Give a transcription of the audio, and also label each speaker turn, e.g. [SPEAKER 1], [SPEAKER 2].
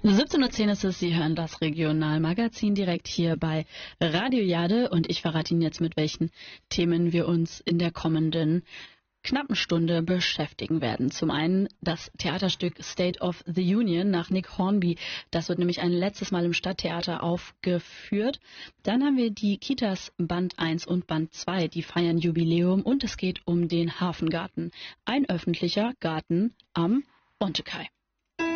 [SPEAKER 1] 17:10 Uhr ist es, Sie hören das Regionalmagazin direkt hier bei Radio Jade und ich verrate Ihnen jetzt, mit welchen Themen wir uns in der kommenden knappen Stunde beschäftigen werden. Zum einen das Theaterstück State of the Union nach Nick Hornby. Das wird nämlich ein letztes Mal im Stadttheater aufgeführt. Dann haben wir die Kitas Band 1 und Band 2, die feiern Jubiläum und es geht um den Hafengarten. Ein öffentlicher Garten am Bontekai.